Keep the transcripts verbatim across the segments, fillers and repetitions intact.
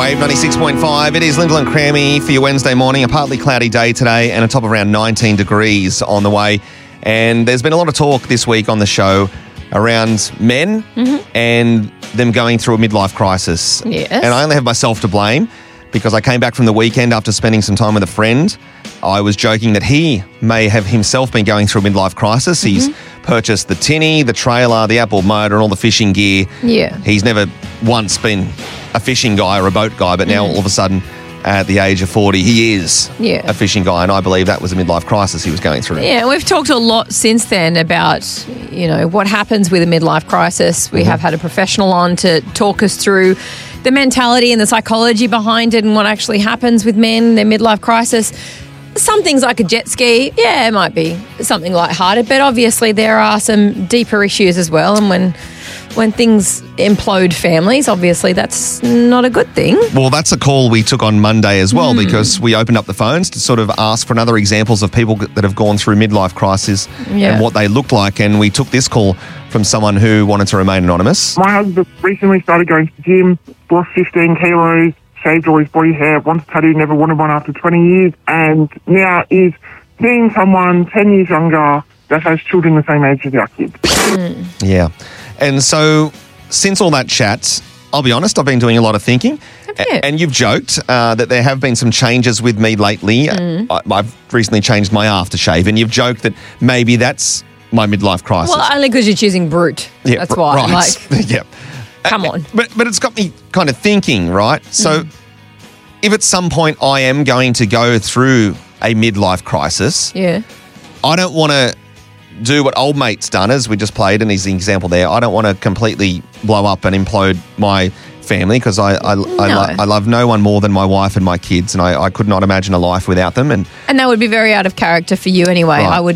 Wave ninety-six point five. It is Lyndall and Crammy for your Wednesday morning. A partly cloudy day today and a top of around nineteen degrees on the way. And there's been a lot of talk this week on the show around men mm-hmm. and them going through a midlife crisis. Yes. And I only have myself to blame because I came back from the weekend after spending some time with a friend. I was joking that he may have himself been going through a midlife crisis. Mm-hmm. He's purchased the tinny, the trailer, the outboard motor and all the fishing gear. Yeah. He's never once been a fishing guy or a boat guy, but now mm. all of a sudden at the age of forty, he is yeah. a fishing guy, and I believe that was a midlife crisis he was going through. Yeah, we've talked a lot since then about, you know, what happens with a midlife crisis. We mm-hmm. have had a professional on to talk us through the mentality and the psychology behind it and what actually happens with men, their midlife crisis. Some things like a jet ski, yeah, it might be something lighthearted, but obviously there are some deeper issues as well. And when when things implode families, obviously that's not a good thing. Well, that's a call we took on Monday as well mm. because we opened up the phones to sort of ask for another examples of people that have gone through midlife crisis yeah. and what they look like. And we took this call from someone who wanted to remain anonymous. My husband recently started going to the gym, lost fifteen kilos, shaved all his body hair, wants a tattoo, never wanted one after twenty years, and now is seeing someone ten years younger that has children the same age as our kids. Mm. Yeah. And so since all that chat, I'll be honest, I've been doing a lot of thinking. A- and you've joked uh, that there have been some changes with me lately. Mm. I- I've recently changed my aftershave, and you've joked that maybe that's my midlife crisis. Well, only because you're choosing Brute. Yeah, that's why. Right. Like, yeah. Come Uh, on. But but it's got me kind of thinking, right? So Mm. if at some point I am going to go through a midlife crisis, Yeah. I don't want to do what old mate's done, as we just played, and he's the example there. I don't want to completely blow up and implode my family because I I, I, No. lo- I love no one more than my wife and my kids, and I, I could not imagine a life without them. And And that would be very out of character for you anyway. Right. I would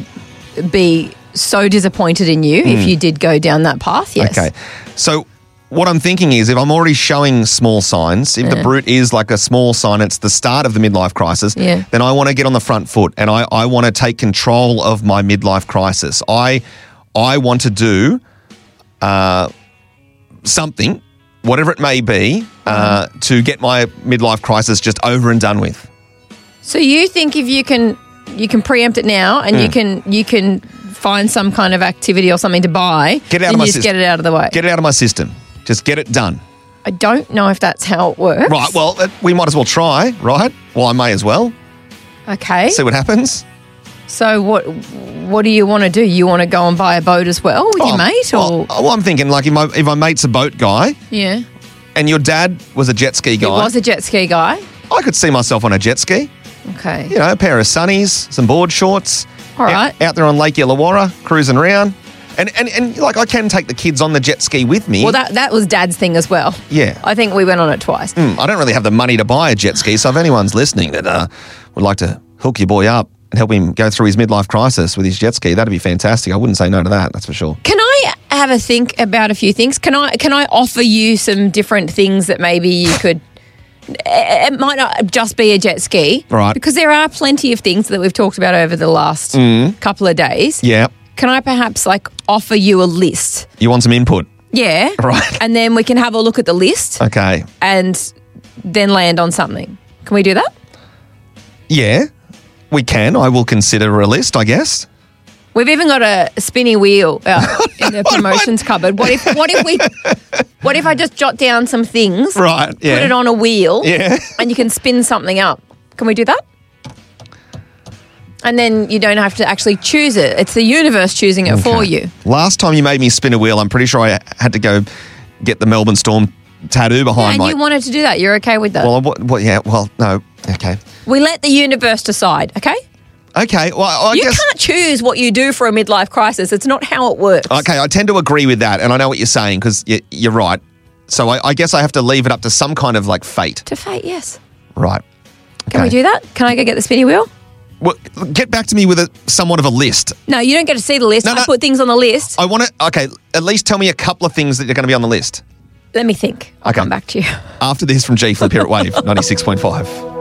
be so disappointed in you if you did go down that path, yes. Okay. So what I'm thinking is if I'm already showing small signs, if the Yeah. Brute is like a small sign, it's the start of the midlife crisis, Yeah. then I want to get on the front foot and I, I want to take control of my midlife crisis. I I want to do uh, something, whatever it may be, uh, to get my midlife crisis just over and done with. So you think if you can you can preempt it now and Mm. you can you can find some kind of activity or something to buy, Get it out and of my you just system. get it out of the way. Get it out of my system. Just get it done. I don't know if that's how it works. Right, well, uh, we might as well try, right? Well, I may as well. Okay. See what happens. So what what do you want to do? You want to go and buy a boat as well with your Oh, mate? Or Well, well, I'm thinking, like, if my, if my mate's a boat guy yeah. and your dad was a jet ski He guy, was a jet ski guy. I could see myself on a jet ski. Okay. You know, a pair of sunnies, some board shorts. All out- right. Out, there on Lake Illawarra, cruising around. And, and, and, like, I can take the kids on the jet ski with me. Well, that that was Dad's thing as well. Yeah. I think we went on it twice. Mm, I don't really have the money to buy a jet ski, so if anyone's listening that uh, would like to hook your boy up and help him go through his midlife crisis with his jet ski, that'd be fantastic. I wouldn't say no to that, that's for sure. Can I have a think about a few things? Can I can I offer you some different things that maybe you could? It might not just be a jet ski, Right. Because there are plenty of things that we've talked about over the last couple of days. Yeah. Can I perhaps like offer you a list? You want some input? Yeah. Right. And then we can have a look at the list Okay. and then land on something. Can we do that? Yeah, we can. I will consider a list, I guess. We've even got a spinny wheel uh, in the promotions cupboard. What if what if we what if I just jot down some things, Right, yeah. put it on a wheel, Yeah. and you can spin something up? Can we do that? And then you don't have to actually choose it. It's the universe choosing it for Okay. you. Last time you made me spin a wheel, I'm pretty sure I had to go get the Melbourne Storm tattoo behind And my... you wanted to do that. You're okay with that? Well, what, what, yeah, well, no, okay. we let the universe decide, okay? Okay, well, I you guess... can't choose what you do for a midlife crisis. It's not how it works. Okay, I tend to agree with that, and I know what you're saying, because you, you're right. So I, I guess I have to leave it up to some kind of, like, fate. To fate, yes. Right. Can we Okay. do that? Can I go get the spinny wheel? Well, get back to me with a somewhat of a list. No, you don't get to see the list. No, I no. put things on the list. I want to... Okay, at least tell me a couple of things that are going to be on the list. Let me think. I'll Okay. come back to you. After this from G Flip here at Wave ninety-six point five.